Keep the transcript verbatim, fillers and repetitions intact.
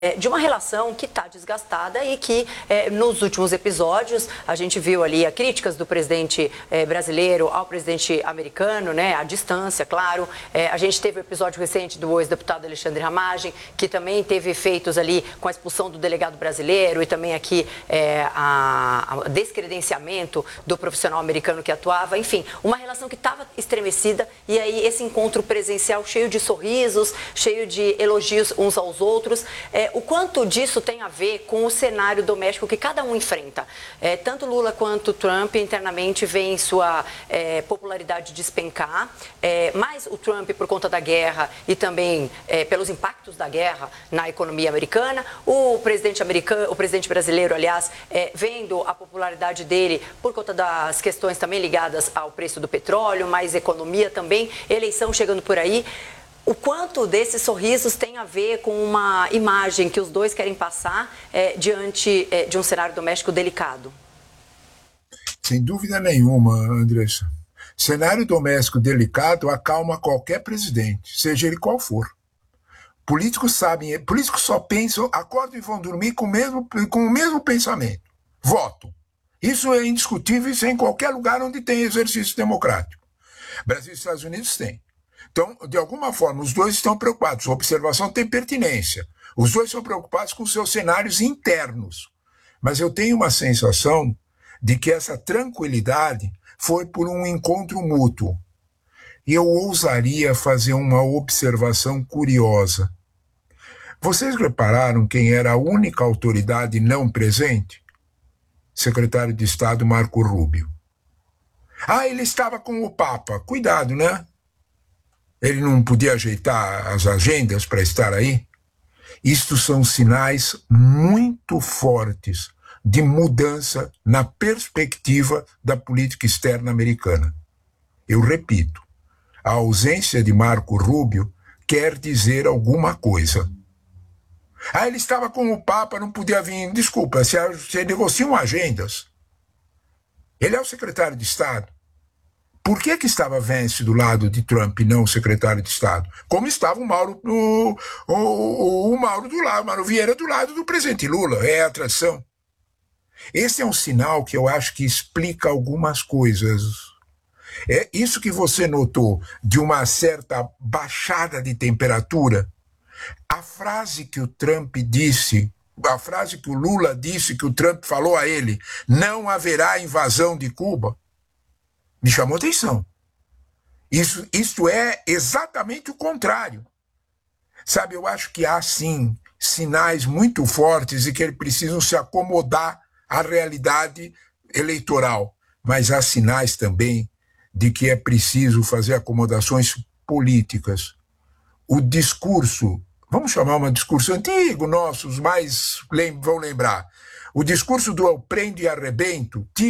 É, de uma relação que está desgastada e que é, nos últimos episódios a gente viu ali a críticas do presidente é, brasileiro ao presidente americano, né, à distância, claro. É, a gente teve o episódio recente do ex-deputado Alexandre Ramagem, que também teve efeitos ali com a expulsão do delegado brasileiro e também aqui é, a, a descredenciamento do profissional americano que atuava. Enfim, uma relação que estava estremecida e aí esse encontro presencial cheio de sorrisos, cheio de elogios uns aos outros. É, o quanto disso tem a ver com o cenário doméstico que cada um enfrenta. É, tanto Lula quanto Trump internamente veem sua é, popularidade despencar, é, mas o Trump por conta da guerra e também é, pelos impactos da guerra na economia americana, o presidente americano, o presidente brasileiro, aliás, é, vendo a popularidade dele por conta das questões também ligadas ao preço do petróleo, mais economia também, eleição chegando por aí. O quanto desses sorrisos tem a ver com uma imagem que os dois querem passar é, diante é, de um cenário doméstico delicado? Sem dúvida nenhuma, Andressa. Cenário doméstico delicado acalma qualquer presidente, seja ele qual for. Políticos sabem, políticos só pensam, acordam e vão dormir com o mesmo, com o mesmo pensamento. Voto. Isso é indiscutível, isso é em qualquer lugar onde tem exercício democrático. Brasil e Estados Unidos têm. Então, de alguma forma, os dois estão preocupados. A observação tem pertinência. Os dois estão preocupados com seus cenários internos. Mas eu tenho uma sensação de que essa tranquilidade foi por um encontro mútuo. E eu ousaria fazer uma observação curiosa. Vocês repararam quem era a única autoridade não presente? Secretário de Estado Marco Rubio. Ah, ele estava com o Papa. Cuidado, né? Ele não podia ajeitar as agendas para estar aí? Isto são sinais muito fortes de mudança na perspectiva da política externa americana. Eu repito, a ausência de Marco Rubio quer dizer alguma coisa. Ah, ele estava com o Papa, não podia vir. Desculpa, se, se negociam agendas. Ele é o secretário de Estado. Por que que estava Vance do lado de Trump e não o secretário de Estado? Como estava o Mauro, o, o, o Mauro do lado, Mauro Vieira do lado do presidente Lula. É a tradição. Esse é um sinal que eu acho que explica algumas coisas. É isso que você notou de uma certa baixada de temperatura. A frase que o Trump disse, a frase que o Lula disse, que o Trump falou a ele, não haverá invasão de Cuba, me chamou atenção. Isso, isso é exatamente o contrário. Sabe, eu acho que há, sim, sinais muito fortes e que eles precisam se acomodar à realidade eleitoral. Mas há sinais também de que é preciso fazer acomodações políticas. O discurso, vamos chamar um discurso antigo nosso, os mais lem- vão lembrar, o discurso do eu prendo e arrebento,